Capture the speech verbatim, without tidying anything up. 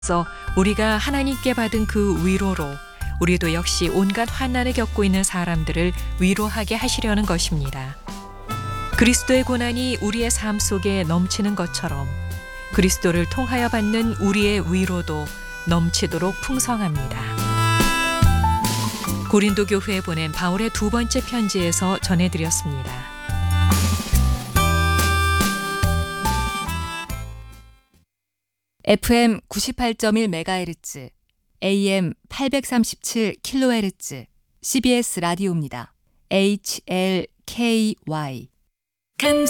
그래서 우리가 하나님께 받은 그 위로로 우리도 역시 온갖 환난을 겪고 있는 사람들을 위로하게 하시려는 것입니다. 그리스도의 고난이 우리의 삶 속에 넘치는 것처럼 그리스도를 통하여 받는 우리의 위로도 넘치도록 풍성합니다. 고린도 교회에 보낸 바울의 두 번째 편지에서 전해드렸습니다. 에프엠 구십팔 점 일 메가헤르츠, 에이엠 팔백삼십칠 킬로헤르츠, 씨비에스 라디오입니다. 에이치엘케이와이.